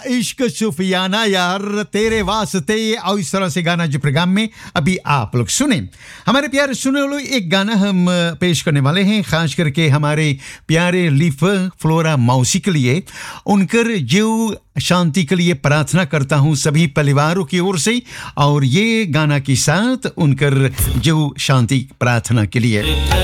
इश्क सूफियाना यार तेरे वास्ते और इस तरह से गाना जो प्रोग्राम में अभी आप लोग सुने। हमारे प्यारे सुने लो, एक गाना हम पेश करने वाले हैं खास करके हमारे प्यारे लीफ फ्लोरा मौसी के लिए। उनकर जीव शांति के लिए प्रार्थना करता हूँ सभी परिवारों की ओर से, और ये गाना के साथ उनकर जीव शांति प्रार्थना के लिए।